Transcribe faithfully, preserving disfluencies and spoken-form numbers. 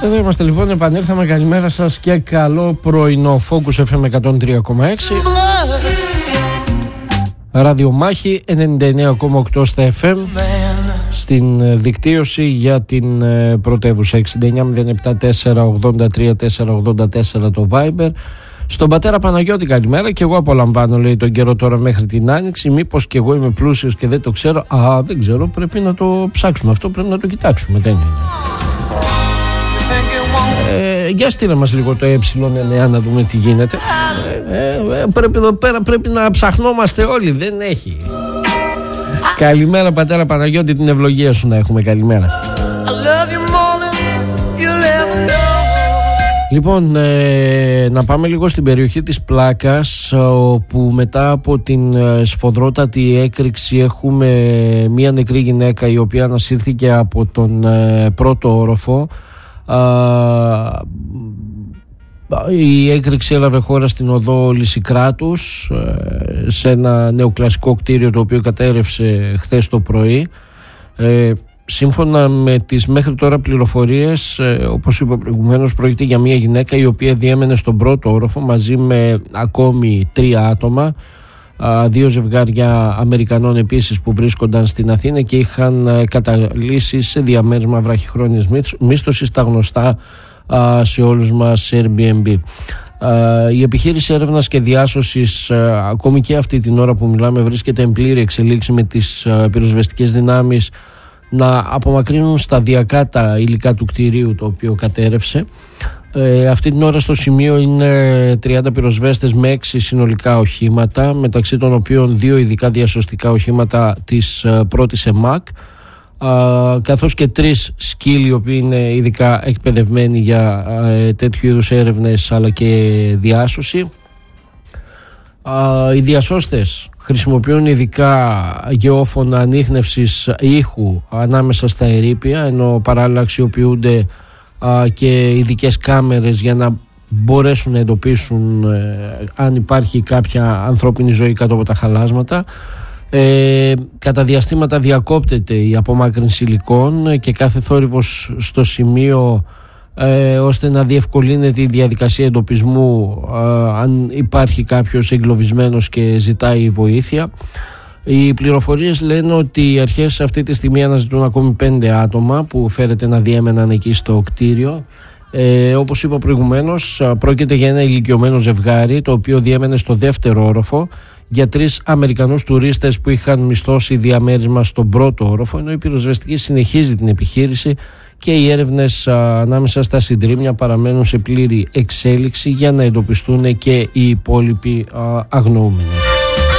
Εδώ είμαστε λοιπόν, επανήλθαμε. Καλημέρα σας και καλό πρωινό. Focus εφ εμ εκατόν τρία κόμμα έξι, Ραδιομάχη ενενήντα εννέα κόμμα οκτώ στα εφ εμ, στην δικτύωση για την πρωτεύουσα. Εξήντα εννέα μηδέν επτά τέσσερα ογδόντα τρία τέσσερα ογδόντα τέσσερα το Viber. Στον πατέρα Παναγιώτη καλημέρα. Και εγώ απολαμβάνω, λέει, τον καιρό τώρα μέχρι την Άνοιξη. Μήπως και εγώ είμαι πλούσιος και δεν το ξέρω? Α, δεν ξέρω, πρέπει να το ψάξουμε αυτό, πρέπει να το κοιτάξουμε. Δεν είναι. Ε, για στείλε μας λίγο το ε εννιά να δούμε τι γίνεται. ε, ε, Πρέπει εδώ πέρα, πρέπει να ψαχνόμαστε όλοι. Δεν έχει. Καλημέρα πατέρα Παναγιώτη, την ευλογία σου να έχουμε. Καλημέρα. Λοιπόν, ε, να πάμε λίγο στην περιοχή της Πλάκας, όπου μετά από την σφοδρότατη έκρηξη έχουμε μία νεκρή γυναίκα η οποία ανασύρθηκε από τον ε, πρώτο όροφο. Α, η έκρηξη έλαβε χώρα στην οδό Λυσικράτους, σε ένα νεοκλασικό κτίριο το οποίο κατέρρευσε χθες το πρωί. ε, Σύμφωνα με τις μέχρι τώρα πληροφορίες, ε, όπως είπα προηγουμένως, πρόκειται για μια γυναίκα η οποία διέμενε στον πρώτο όροφο μαζί με ακόμη τρία άτομα, α, δύο ζευγάρια Αμερικανών επίσης που βρίσκονταν στην Αθήνα και είχαν ε, καταλύσει σε διαμέρισμα βραχυχρόνιας μίσθωσης, τα γνωστά α, σε όλους μας Airbnb. Uh, η επιχείρηση έρευνας και διάσωσης, uh, ακόμη και αυτή την ώρα που μιλάμε, βρίσκεται εν πλήρη εξελίξη με τις uh, πυροσβεστικές δυνάμεις να απομακρύνουν σταδιακά τα υλικά του κτηρίου το οποίο κατέρευσε. Ε, αυτή την ώρα στο σημείο είναι τριάντα πυροσβέστες με έξι συνολικά οχήματα, μεταξύ των οποίων δύο ειδικά διασωστικά οχήματα της uh, πρώτης ΕΜΑΚ, Uh, καθώς και τρεις σκύλοι οι οποίοι είναι ειδικά εκπαιδευμένοι για uh, τέτοιου είδους έρευνες αλλά και διάσωση. Uh, οι διασώστες χρησιμοποιούν ειδικά γεώφωνα ανίχνευσης ήχου ανάμεσα στα ερείπια, ενώ παράλληλα αξιοποιούνται uh, και ειδικές κάμερες για να μπορέσουν να εντοπίσουν uh, αν υπάρχει κάποια ανθρώπινη ζωή κάτω από τα χαλάσματα. Ε, κατά διαστήματα διακόπτεται η απομάκρυνση υλικών και κάθε θόρυβος στο σημείο, ε, ώστε να διευκολύνεται η διαδικασία εντοπισμού ε, αν υπάρχει κάποιος εγκλωβισμένος και ζητάει βοήθεια. Οι πληροφορίες λένε ότι οι αρχές αυτή τη στιγμή αναζητούν ακόμη πέντε άτομα που φέρεται να διέμεναν εκεί στο κτίριο. Ε, όπως είπα προηγουμένως, πρόκειται για ένα ηλικιωμένο ζευγάρι το οποίο διέμενε στο δεύτερο όροφο, για τρεις Αμερικανούς τουρίστες που είχαν μισθώσει διαμέρισμα στον πρώτο όροφο, ενώ η πυροσβεστική συνεχίζει την επιχείρηση και οι έρευνες α, ανάμεσα στα συντρίμμια παραμένουν σε πλήρη εξέλιξη για να εντοπιστούν και οι υπόλοιποι α, αγνοούμενοι.